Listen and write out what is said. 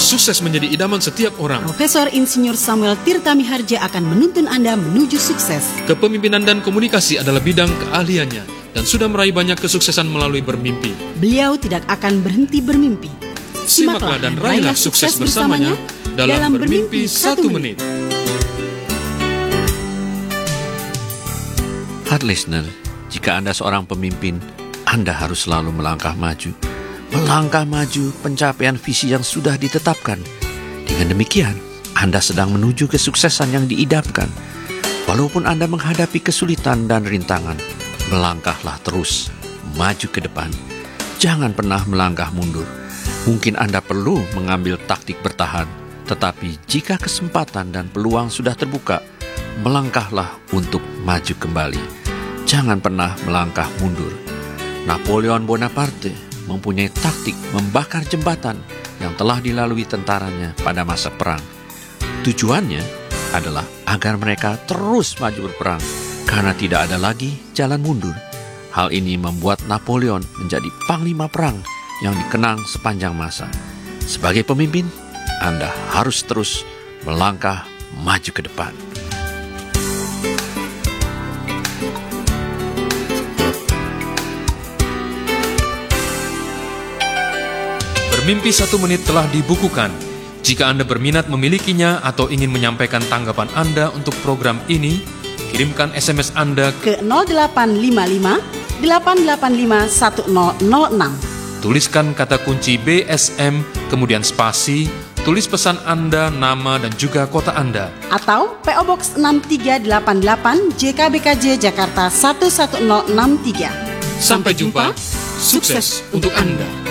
sukses menjadi idaman setiap orang. Profesor Insinyur Samuel Tirta Miharja akan menuntun Anda menuju sukses. Kepemimpinan dan komunikasi adalah bidang keahliannya dan sudah meraih banyak kesuksesan melalui bermimpi. Beliau tidak akan berhenti bermimpi. Simaklah dan raihlah sukses bersamanya dalam Bermimpi 1 Menit. Heart listener, jika Anda seorang pemimpin, Anda harus selalu melangkah maju. Melangkah maju pencapaian visi yang sudah ditetapkan. Dengan demikian, Anda sedang menuju kesuksesan yang diidamkan. Walaupun Anda menghadapi kesulitan dan rintangan, melangkahlah terus, maju ke depan. Jangan pernah melangkah mundur. Mungkin Anda perlu mengambil taktik bertahan, tetapi jika kesempatan dan peluang sudah terbuka, melangkahlah untuk maju kembali. Jangan pernah melangkah mundur. Napoleon Bonaparte mempunyai taktik membakar jembatan yang telah dilalui tentaranya pada masa perang. Tujuannya adalah agar mereka terus maju berperang karena tidak ada lagi jalan mundur. Hal ini membuat Napoleon menjadi panglima perang yang dikenang sepanjang masa. Sebagai pemimpin, Anda harus terus melangkah maju ke depan. Bermimpi 1 Menit telah dibukukan. Jika Anda berminat memilikinya atau ingin menyampaikan tanggapan Anda untuk program ini, kirimkan SMS Anda ke 0855 885 1006. Tuliskan kata kunci BSM, kemudian spasi, tulis pesan Anda, nama dan juga kota Anda. Atau PO Box 6388 JKBKJ Jakarta 11063. Sampai jumpa, sukses untuk Anda.